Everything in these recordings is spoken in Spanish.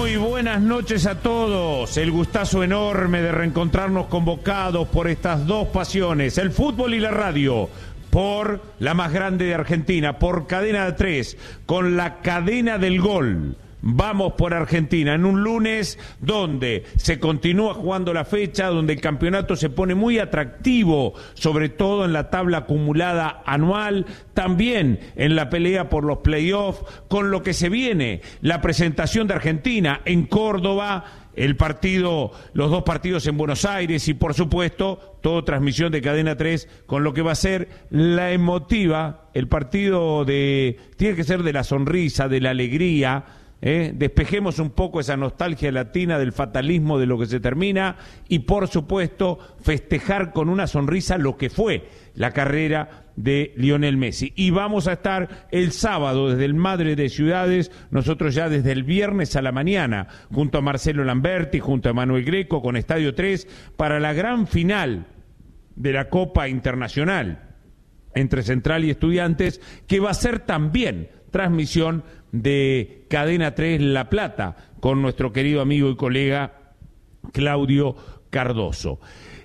Muy buenas noches a todos. El gustazo enorme de reencontrarnos convocados por estas dos pasiones, el fútbol y la radio, por la más grande de Argentina, por Cadena 3, con la cadena del gol. Vamos por Argentina en un lunes donde se continúa jugando la fecha, donde el campeonato se pone muy atractivo, sobre todo en la tabla acumulada anual, también en la pelea por los playoffs, con lo que se viene, la presentación de Argentina en Córdoba, los dos partidos en Buenos Aires y por supuesto, toda transmisión de Cadena 3 con lo que va a ser la emotiva, el partido tiene que ser de la sonrisa, de la alegría. Despejemos un poco esa nostalgia latina del fatalismo de lo que se termina y por supuesto festejar con una sonrisa lo que fue la carrera de Lionel Messi. Y vamos a estar el sábado desde el Madre de Ciudades, nosotros ya desde el viernes a la mañana, junto a Marcelo Lamberti, junto a Manuel Greco, con Estadio 3, para la gran final de la Copa Internacional entre Central y Estudiantes, que va a ser también transmisión de Cadena 3 La Plata, con nuestro querido amigo y colega Claudio Cardoso.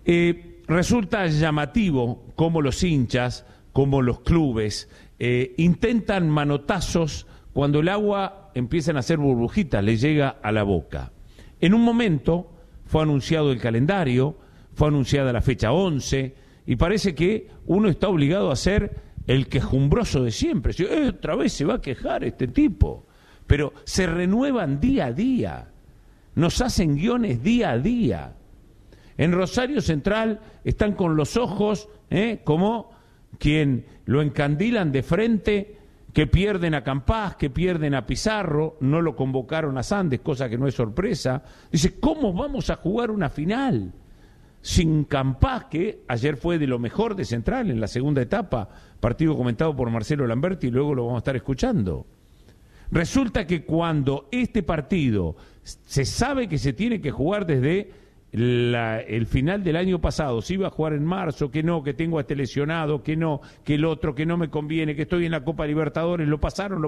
Resulta llamativo cómo los hinchas, cómo los clubes intentan manotazos cuando el agua empiezan a hacer burbujitas, les llega a la boca. En un momento fue anunciado el calendario, fue anunciada la fecha 11, y parece que uno está obligado a ser el quejumbroso de siempre. Otra vez se va a quejar este tipo. Pero se renuevan día a día. Nos hacen guiones día a día. En Rosario Central están con los ojos, como quien lo encandilan de frente, que pierden a Campás, que pierden a Pizarro, no lo convocaron a Sandes, cosa que no es sorpresa. Dice, ¿cómo vamos a jugar una final sin Campás, que ayer fue de lo mejor de Central en la segunda etapa, partido comentado por Marcelo Lamberti y luego lo vamos a estar escuchando? Resulta que cuando este partido se sabe que se tiene que jugar desde el final del año pasado, se iba a jugar en marzo, que no, que tengo a este lesionado, que no, que el otro, que no me conviene, que estoy en la Copa Libertadores, lo pasaron,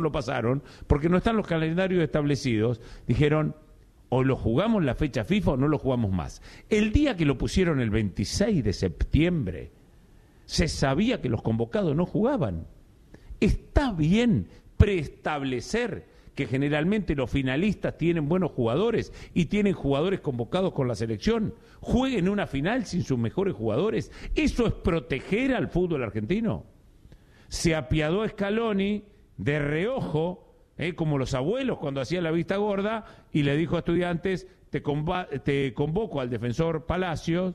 porque no están los calendarios establecidos, dijeron, o lo jugamos la fecha FIFA o no lo jugamos más. El día que lo pusieron el 26 de septiembre, se sabía que los convocados no jugaban. Está bien preestablecer que generalmente los finalistas tienen buenos jugadores y tienen jugadores convocados con la selección. Jueguen una final sin sus mejores jugadores. ¿Eso es proteger al fútbol argentino? Se apiadó Scaloni de reojo, como los abuelos cuando hacían la vista gorda, y le dijo a Estudiantes, te convoco al defensor Palacios,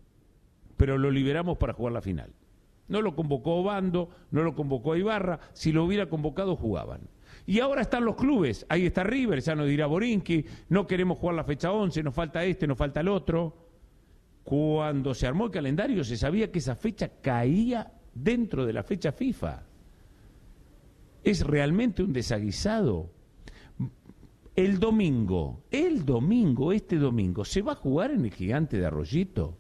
pero lo liberamos para jugar la final. No lo convocó Obando, no lo convocó a Ibarra, si lo hubiera convocado jugaban. Y ahora están los clubes, ahí está River, ya nos dirá Borinqui, no queremos jugar la fecha 11, nos falta este, nos falta el otro. Cuando se armó el calendario se sabía que esa fecha caía dentro de la fecha FIFA. Es realmente un desaguisado. Este domingo, ¿se va a jugar en el Gigante de Arroyito?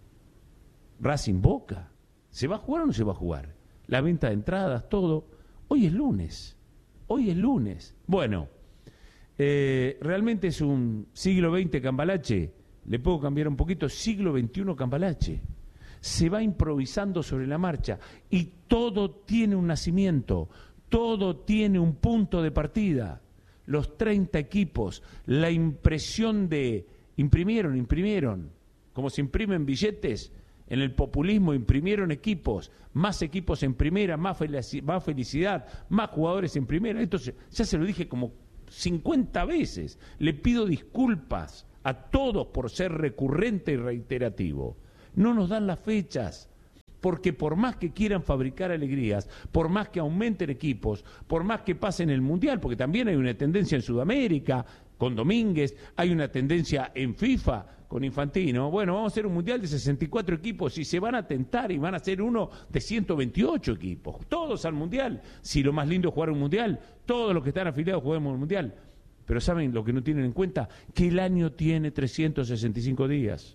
Racing Boca. ¿Se va a jugar o no se va a jugar? La venta de entradas, todo. Hoy es lunes. Bueno, realmente es un siglo XX Cambalache. Le puedo cambiar un poquito, siglo XXI Cambalache. Se va improvisando sobre la marcha y todo tiene un nacimiento. Todo tiene un punto de partida. Los 30 equipos, la impresión de... Imprimieron. Como se imprimen billetes, en el populismo imprimieron equipos. Más equipos en primera, más felicidad, más jugadores en primera. Entonces, ya se lo dije como 50 veces. Le pido disculpas a todos por ser recurrente y reiterativo. No nos dan las fechas. Porque por más que quieran fabricar alegrías, por más que aumenten equipos, por más que pasen el Mundial, porque también hay una tendencia en Sudamérica, con Domínguez, hay una tendencia en FIFA, con Infantino, bueno, vamos a hacer un Mundial de 64 equipos y se van a tentar y van a hacer uno de 128 equipos, todos al Mundial. Si lo más lindo es jugar un Mundial, todos los que están afiliados juguemos el Mundial. Pero ¿saben lo que no tienen en cuenta? Que el año tiene 365 días,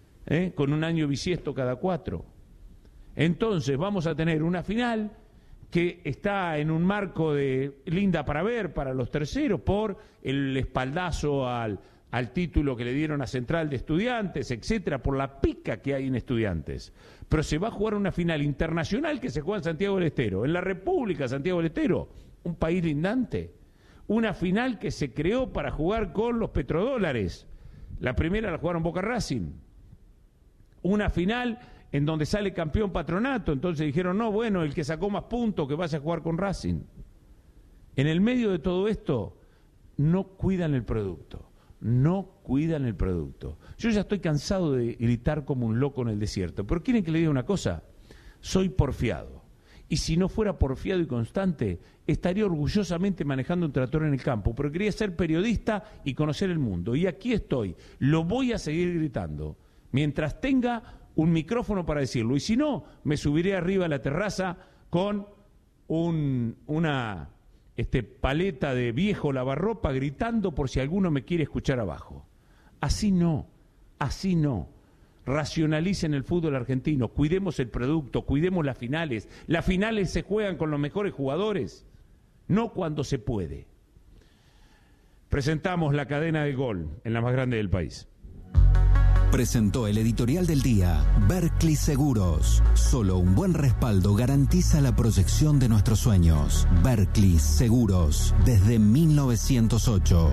con un año bisiesto cada 4. Entonces vamos a tener una final que está en un marco de linda para ver para los terceros por el espaldazo al título que le dieron a Central de Estudiantes, etcétera, por la pica que hay en Estudiantes. Pero se va a jugar una final internacional que se juega en Santiago del Estero, en la República Santiago del Estero, un país lindante. Una final que se creó para jugar con los petrodólares. La primera la jugaron Boca Racing. Una final en donde sale campeón Patronato, entonces dijeron, no, bueno, el que sacó más puntos que vaya a jugar con Racing. En el medio de todo esto, no cuidan el producto. No cuidan el producto. Yo ya estoy cansado de gritar como un loco en el desierto, pero ¿quieren que le diga una cosa? Soy porfiado. Y si no fuera porfiado y constante, estaría orgullosamente manejando un tractor en el campo, pero quería ser periodista y conocer el mundo. Y aquí estoy, lo voy a seguir gritando, mientras tenga un micrófono para decirlo. Y si no, me subiré arriba a la terraza con una paleta de viejo lavarropa gritando por si alguno me quiere escuchar abajo. Así no. Racionalicen el fútbol argentino, cuidemos el producto, cuidemos las finales. Las finales se juegan con los mejores jugadores, no cuando se puede. Presentamos la cadena de Gol en la más grande del país. Presentó el editorial del día, Berkley Seguros. Solo un buen respaldo garantiza la proyección de nuestros sueños. Berkley Seguros, desde 1908.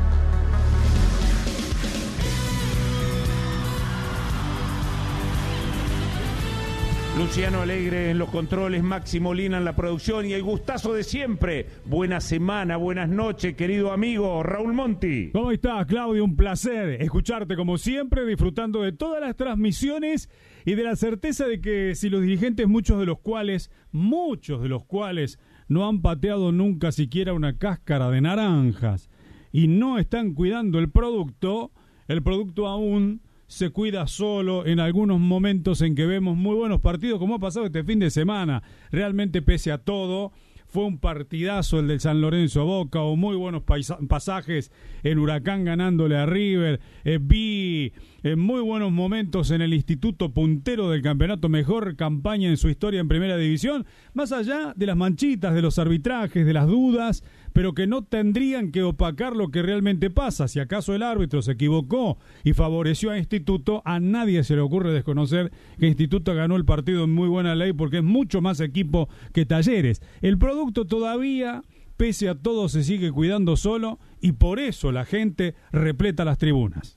Luciano Alegre en los controles, Máximo Lina en la producción y el gustazo de siempre. Buena semana, buenas noches, querido amigo Raúl Monti. ¿Cómo estás, Claudio? Un placer escucharte como siempre, disfrutando de todas las transmisiones y de la certeza de que si los dirigentes, muchos de los cuales no han pateado nunca siquiera una cáscara de naranjas y no están cuidando el producto aún se cuida solo en algunos momentos en que vemos muy buenos partidos, como ha pasado este fin de semana. Realmente, pese a todo, fue un partidazo el del San Lorenzo a Boca, o muy buenos pasajes en Huracán ganándole a River. Vi muy buenos momentos en el Instituto puntero del campeonato, mejor campaña en su historia en Primera División, más allá de las manchitas, de los arbitrajes, de las dudas, pero que no tendrían que opacar lo que realmente pasa. Si acaso el árbitro se equivocó y favoreció a Instituto, a nadie se le ocurre desconocer que Instituto ganó el partido en muy buena ley, porque es mucho más equipo que Talleres. El producto todavía, pese a todo, se sigue cuidando solo, y por eso la gente repleta las tribunas.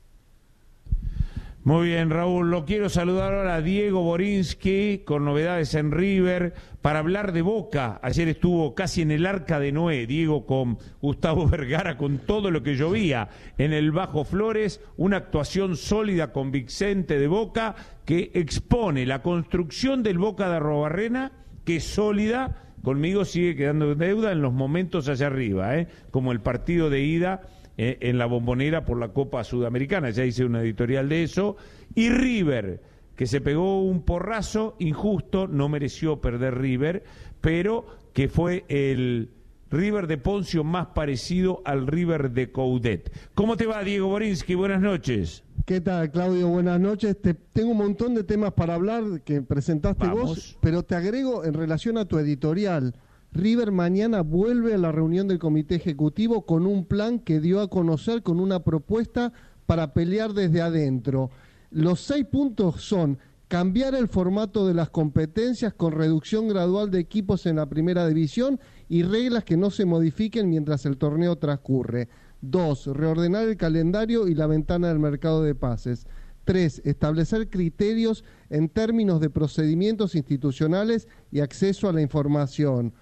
Muy bien, Raúl, lo quiero saludar ahora a Diego Borinsky con novedades en River para hablar de Boca. Ayer estuvo casi en el Arca de Noé, Diego, con Gustavo Vergara, con todo lo que llovía en el Bajo Flores, una actuación sólida, convincente de Boca que expone la construcción del Boca de Arrobarrena, que es sólida. Conmigo sigue quedando deuda en los momentos allá arriba, como el partido de ida en la Bombonera por la Copa Sudamericana, ya hice una editorial de eso, y River, que se pegó un porrazo injusto, no mereció perder River, pero que fue el River de Poncio más parecido al River de Coudet. ¿Cómo te va, Diego Borinsky? Buenas noches. ¿Qué tal, Claudio? Buenas noches. Tengo un montón de temas para hablar que presentaste vos, pero te agrego en relación a tu editorial. River mañana vuelve a la reunión del comité ejecutivo con un plan que dio a conocer, con una propuesta para pelear desde adentro. Los 6 puntos son: cambiar el formato de las competencias con reducción gradual de equipos en la primera división y reglas que no se modifiquen mientras el torneo transcurre. 2. Reordenar el calendario y la ventana del mercado de pases. 3. Establecer criterios en términos de procedimientos institucionales y acceso a la información.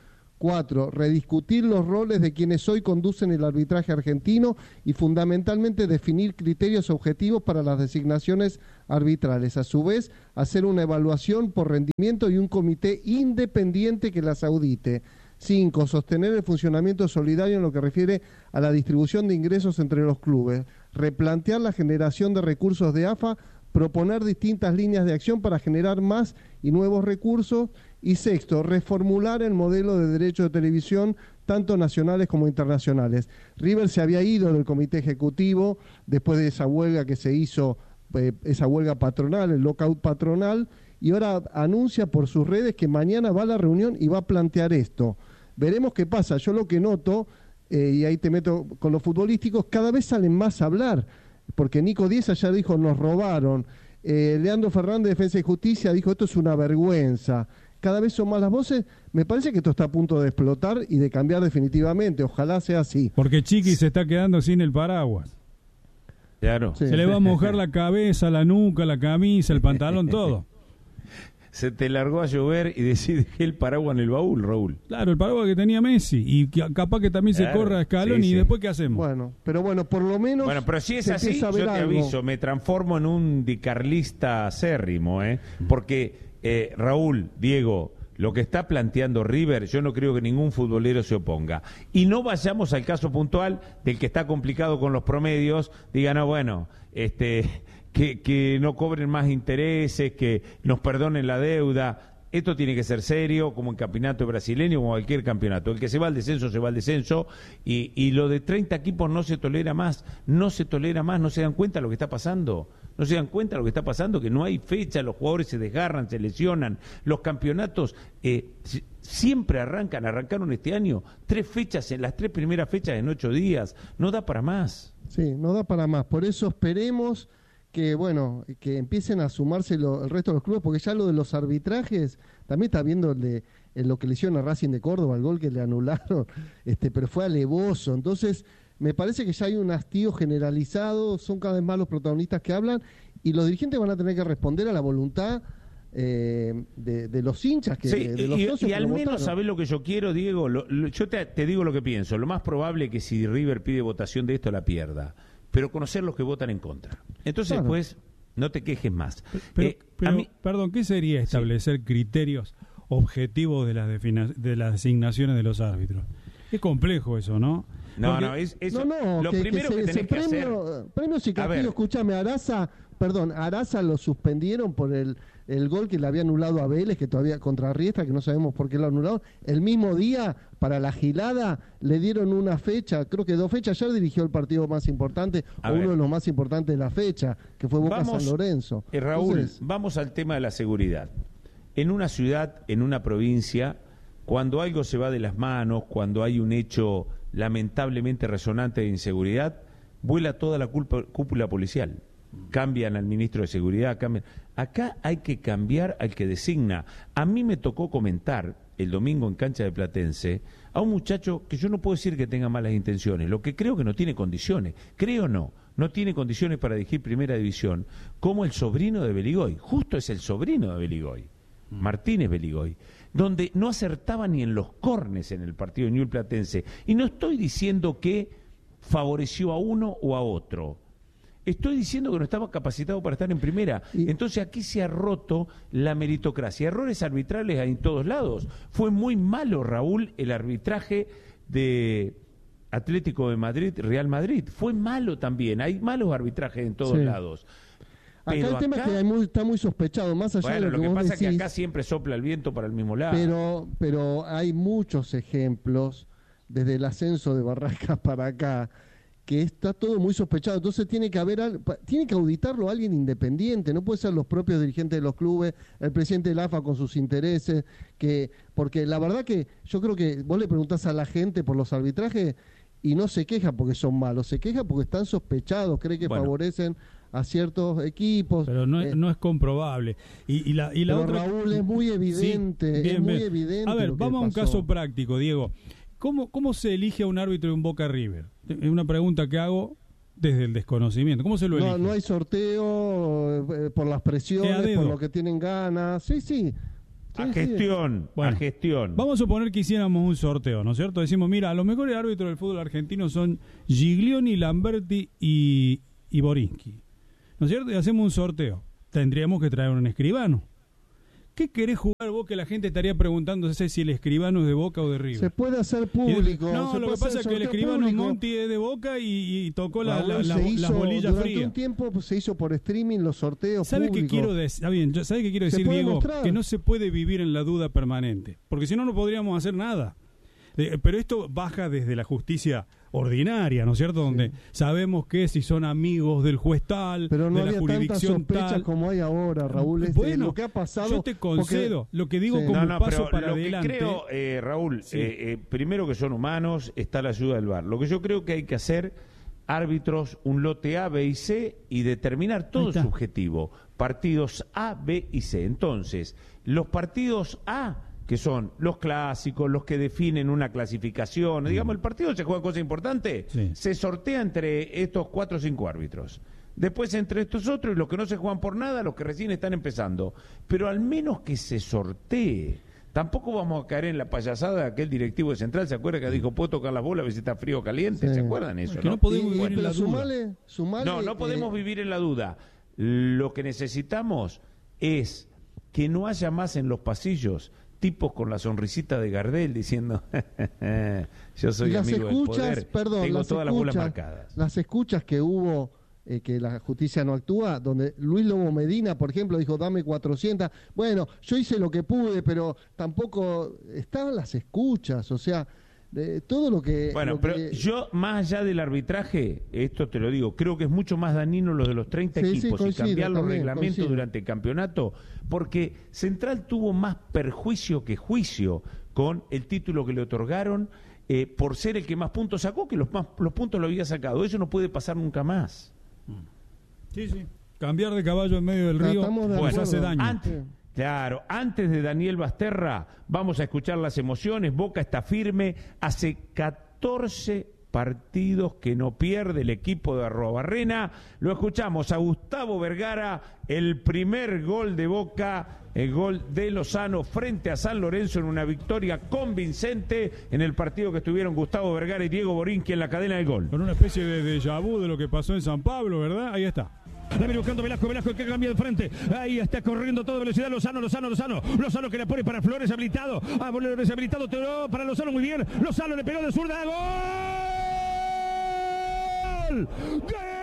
4. Rediscutir los roles de quienes hoy conducen el arbitraje argentino y fundamentalmente definir criterios objetivos para las designaciones arbitrales. A su vez, hacer una evaluación por rendimiento y un comité independiente que las audite. 5. Sostener el funcionamiento solidario en lo que refiere a la distribución de ingresos entre los clubes. Replantear la generación de recursos de AFA, proponer distintas líneas de acción para generar más y nuevos recursos. Y 6. Reformular el modelo de derecho de televisión, tanto nacionales como internacionales. River se había ido del comité ejecutivo después de esa huelga que se hizo, esa huelga patronal, el lockout patronal, y ahora anuncia por sus redes que mañana va a la reunión y va a plantear esto. Veremos qué pasa. Yo lo que noto, y ahí te meto con los futbolísticos, cada vez salen más a hablar, porque Nico Díez ayer dijo, nos robaron. Leandro Fernández, Defensa y Justicia, dijo, esto es una vergüenza. Cada vez son más las voces. Me parece que esto está a punto de explotar y de cambiar definitivamente. Ojalá sea así. Porque Chiqui se está quedando sin el paraguas. Claro. Sí. Se le va a mojar la cabeza, la nuca, la camisa, el pantalón, todo. Se te largó a llover y dejé el paraguas en el baúl, Raúl. Claro, el paraguas que tenía Messi. Y capaz que también se corra a Scaloni. Sí. ¿Y después qué hacemos? Bueno, pero por lo menos... Bueno, pero si es así, yo te aviso, me transformo en un dicarlista acérrimo, porque, Raúl, Diego, lo que está planteando River, yo no creo que ningún futbolero se oponga. Y no vayamos al caso puntual del que está complicado con los promedios, digan, no, bueno, que no cobren más intereses, que nos perdonen la deuda. Esto tiene que ser serio, como el campeonato brasileño, como cualquier campeonato. El que se va al descenso, se va al descenso, y lo de 30 equipos no se tolera más, no se dan cuenta de lo que está pasando. No se dan cuenta de lo que está pasando, que no hay fecha, los jugadores se desgarran, se lesionan. Los campeonatos siempre arrancaron este año 3 fechas, en las 3 primeras fechas en 8 días. No da para más. Sí, no da para más. Por eso esperemos que empiecen a sumarse el resto de los clubes, porque ya lo de los arbitrajes, también está viendo lo que le hicieron a Racing de Córdoba, el gol que le anularon, pero fue alevoso. Entonces, me parece que ya hay un hastío generalizado, son cada vez más los protagonistas que hablan, y los dirigentes van a tener que responder a la voluntad de los hinchas, de los socios. Y al menos sabés lo que yo quiero, Diego, yo te digo lo que pienso. Lo más probable es que si River pide votación de esto, la pierda. Pero conocer los que votan en contra. Entonces, claro, después, no te quejes más. Perdón, ¿qué sería establecer criterios objetivos de las designaciones de los árbitros? Es complejo eso, ¿no? Lo primero que tenés que hacer... Premios y castigos, escúchame, Araza lo suspendieron por el gol que le había anulado a Vélez, que todavía contra Riestra, que no sabemos por qué lo anularon. El mismo día, para la gilada, le dieron una fecha, creo que 2 fechas. Ayer dirigió el partido más importante, uno de los más importantes de la fecha, que fue Boca San Lorenzo. Raúl, vamos al tema de la seguridad. En una ciudad, en una provincia, cuando algo se va de las manos, cuando hay un hecho lamentablemente resonante de inseguridad, vuela toda la cúpula policial. Cambian al ministro de Seguridad, Acá hay que cambiar al que designa. A mí me tocó comentar el domingo en cancha de Platense a un muchacho que yo no puedo decir que tenga malas intenciones, lo que creo que no tiene condiciones, no tiene condiciones para dirigir primera división, como el sobrino de Beligoy, justo es el sobrino de Beligoy, Martínez Beligoy, donde no acertaba ni en los córneres en el partido de Newell's Platense. Y no estoy diciendo que favoreció a uno o a otro. Estoy diciendo que no estaba capacitado para estar en primera. Entonces aquí se ha roto la meritocracia. Errores arbitrales hay en todos lados. Fue muy malo, Raúl, el arbitraje de Atlético de Madrid, Real Madrid. Fue malo también. Hay malos arbitrajes en todos lados. Acá el tema es que está muy sospechado, más allá de lo que pasa es que acá siempre sopla el viento para el mismo lado. Pero hay muchos ejemplos, desde el ascenso de Barracas para acá, que está todo muy sospechado. Entonces tiene que auditarlo alguien independiente, no puede ser los propios dirigentes de los clubes, el presidente del AFA con sus intereses, porque la verdad que yo creo que vos le preguntás a la gente por los arbitrajes y no se queja porque son malos, se queja porque están sospechados, cree que favorecen a ciertos equipos. Pero no es comprobable. Y la otra, Raúl, es muy evidente, sí, muy evidente. A ver, vamos a un caso práctico, Diego. ¿Cómo se elige a un árbitro de un Boca River? Es una pregunta que hago desde el desconocimiento. ¿Cómo se lo elige? No hay sorteo por las presiones, por lo que tienen ganas. Sí. A gestión. Vamos a suponer que hiciéramos un sorteo, ¿no es cierto? Decimos, mira, los mejores árbitros del fútbol argentino son Giglioni, Lamberti y Borinski, ¿no es cierto? Y hacemos un sorteo. Tendríamos que traer un escribano. ¿Qué querés jugar vos? Que la gente estaría preguntándose si el escribano es de Boca o de River. Se puede hacer público. Lo que pasa es que el escribano público. Monti es de Boca y tocó las bolillas frías. Durante un tiempo se hizo por streaming los sorteos ¿Sabe públicos. ¿Sabe qué quiero decir, Diego? Que no se puede vivir en la duda permanente. Porque si no, no podríamos hacer nada. Pero esto baja desde la justicia ordinaria, ¿no es cierto? Donde sabemos que si son amigos del juez tal, pero no de la había jurisdicción tantas sospechas tal, como hay ahora, Raúl. Bueno, lo que ha pasado, yo te concedo, lo que digo como un paso para lo adelante. Que creo, Raúl, primero que son humanos, está la ayuda del VAR. Lo que yo creo que hay que hacer, árbitros, un lote A, B y C, y determinar todo subjetivo. Partidos A, B y C. Entonces, los partidos A, que son los clásicos, los que definen una clasificación, digamos, el partido se juega cosa importante, se sortea entre estos 4 o 5 árbitros. Después entre estos otros, y los que no se juegan por nada, los que recién están empezando. Pero al menos que se sortee. Tampoco vamos a caer en la payasada de aquel directivo de Central, ¿se acuerda que dijo, puedo tocar la bola a ver si está frío o caliente? ¿Se acuerdan eso? Que no podemos vivir en la duda. No podemos vivir en la duda. Lo que necesitamos es que no haya más en los pasillos tipos con la sonrisita de Gardel diciendo yo soy amigo del poder, tengo todas las bolas marcadas. Las escuchas que hubo, que la justicia no actúa, donde Luis Lobo Medina, por ejemplo, dijo dame 400, bueno, yo hice lo que pude, pero tampoco estaban las escuchas, o sea, de todo lo que... Bueno, pero yo, más allá del arbitraje, esto te lo digo, creo que es mucho más dañino lo de los 30 equipos y cambiar los reglamentos durante el campeonato, porque Central tuvo más perjuicio que juicio con el título que le otorgaron por ser el que más puntos sacó, que los puntos lo había sacado. Eso no puede pasar nunca más. Sí. Cambiar de caballo en medio del río hace daño. Antes de Daniel Basterra, vamos a escuchar las emociones. Boca está firme. Hace 14 partidos que no pierde el equipo de Arrobarrena. Lo escuchamos a Gustavo Vergara, el primer gol de Boca, el gol de Lozano frente a San Lorenzo en una victoria convincente en el partido que estuvieron Gustavo Vergara y Diego Borinqui en la cadena del gol. Con una especie de déjà vu de lo que pasó en San Pablo, ¿verdad? Ahí está. La viene buscando Velasco que cambia de frente. Ahí está corriendo a toda velocidad Lozano que la pone para Flores habilitado. Flores habilitado, para Lozano muy bien. Lozano le pegó de zurda. ¡Gol! ¡Gol!